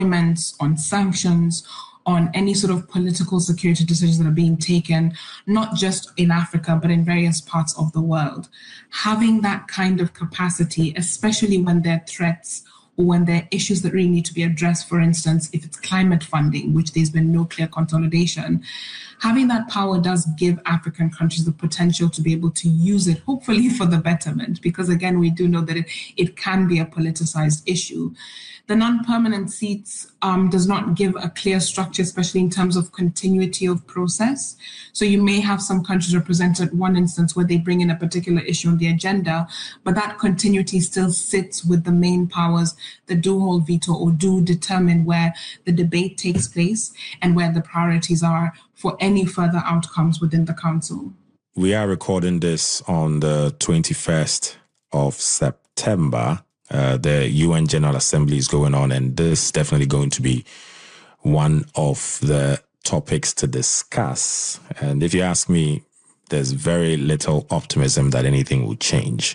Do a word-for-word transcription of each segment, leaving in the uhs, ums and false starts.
on sanctions, on any sort of political security decisions that are being taken, not just in Africa, but in various parts of the world. Having that kind of capacity, especially when there are threats or when there are issues that really need to be addressed, for instance, if it's climate funding, which there's been no clear consolidation, having that power does give African countries the potential to be able to use it, hopefully for the betterment, because again, we do know that it, it can be a politicized issue. The non-permanent seats um, does not give a clear structure, especially in terms of continuity of process. So you may have some countries represented, one instance where they bring in a particular issue on the agenda, but that continuity still sits with the main powers that do hold veto or do determine where the debate takes place and where the priorities are for any further outcomes within the council. We are recording this on the twenty-first of September. Uh, the U N General Assembly is going on, and this is definitely going to be one of the topics to discuss. And if you ask me, there's very little optimism that anything will change.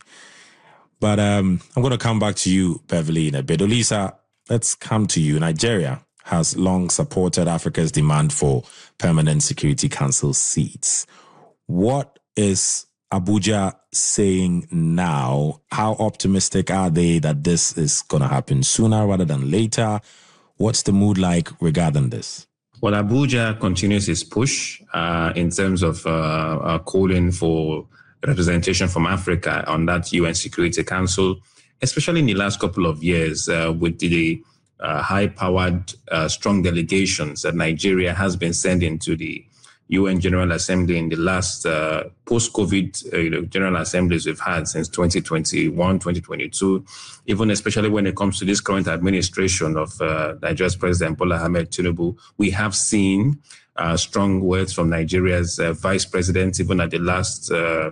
But um, I'm going to come back to you, Beverly, in a bit. Olisa, let's come to you. Nigeria has long supported Africa's demand for permanent Security Council seats. What is Abuja saying now? How optimistic are they that this is going to happen sooner rather than later? What's the mood like regarding this? Well, Abuja continues its push uh, in terms of uh, uh, calling for representation from Africa on that U N Security Council, especially in the last couple of years uh, with the uh, high-powered, uh, strong delegations that Nigeria has been sending to the U N General Assembly in the last uh, post-COVID uh, you know, General Assemblies we've had since twenty twenty-one, twenty twenty-two, even especially when it comes to this current administration of uh, Nigeria's President Bola Ahmed Tinubu. We have seen uh, strong words from Nigeria's uh, Vice President, even at the last uh,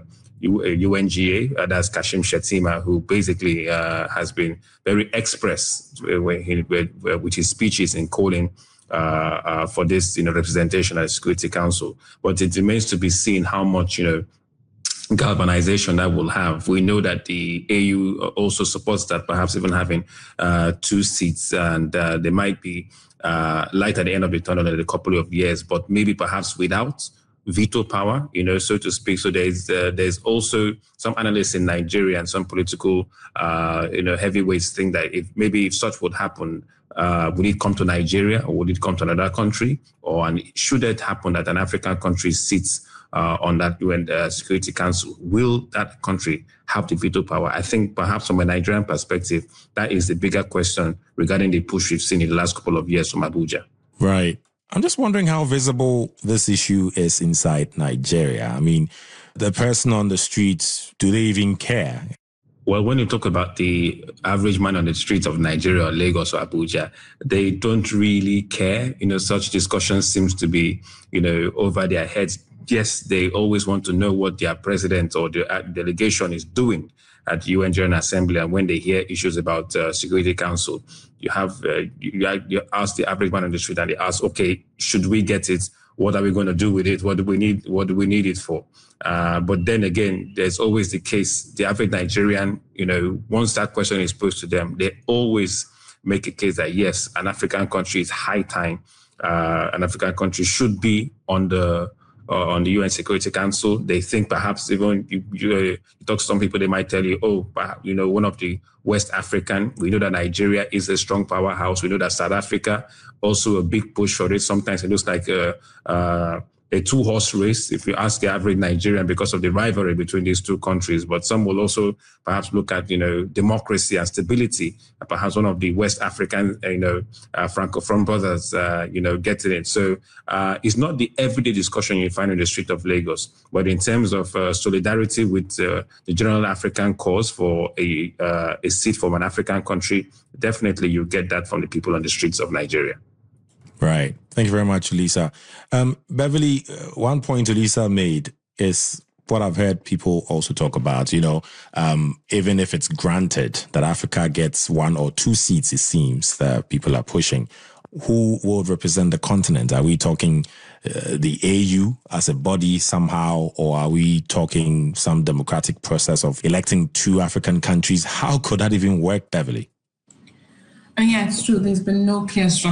U N G A, uh, that's Kashim Shettima, who basically uh, has been very express when he, with his speeches in calling Uh, uh, for this, you know, representation at the Security Council. But it remains to be seen how much, you know, galvanization that will have. We know that the A U also supports that, perhaps even having uh, two seats, and uh, they might be uh, light at the end of the tunnel in a couple of years, but maybe perhaps without veto power, you know, so to speak. So there's uh, there's also some analysts in Nigeria and some political, uh, you know, heavyweights think that if maybe if such would happen, Uh, would it come to Nigeria, or would it come to another country? Or and should it happen that an African country sits uh, on that U N uh, Security Council, will that country have the veto power? I think perhaps from a Nigerian perspective, that is the bigger question regarding the push we've seen in the last couple of years from Abuja. Right. I'm just wondering how visible this issue is inside Nigeria. I mean, the person on the streets, do they even care? Well, when you talk about the average man on the streets of Nigeria or Lagos or Abuja, they don't really care. You know, such discussions seems to be, you know, over their heads. Yes, they always want to know what their president or the delegation is doing at the U N General Assembly. And when they hear issues about uh, Security Council, you have, uh, you, you ask the average man on the street and they ask, okay, should we get it? What are we going to do with it? What do we need? What do we need it for? Uh, but then again, there's always the case, the average Nigerian, you know, once that question is posed to them, they always make a case that, yes, an African country is high time. Uh, an African country should be on the uh, on the U N Security Council. They think perhaps even you, you, you talk to some people, they might tell you, oh, you know, one of the West African, we know that Nigeria is a strong powerhouse. We know that South Africa, also a big push for it. Sometimes it looks like a, uh, a two-horse race, if you ask the average Nigerian, because of the rivalry between these two countries. But some will also perhaps look at, you know, democracy and stability. Perhaps one of the West African, you know, uh, Francophone brothers, uh, you know, getting it. So uh, it's not the everyday discussion you find in the street of Lagos. But in terms of uh, solidarity with uh, the general African cause for a, uh, a seat from an African country, definitely you get that from the people on the streets of Nigeria. Right. Thank you very much, Lisa. Um, Beverly, uh, one point Lisa made is what I've heard people also talk about, you know, um, even if it's granted that Africa gets one or two seats, it seems that people are pushing, who will represent the continent? Are we talking uh, the A U as a body somehow, or are we talking some democratic process of electing two African countries? How could that even work, Beverly? And yeah, it's true. There's been no clear structure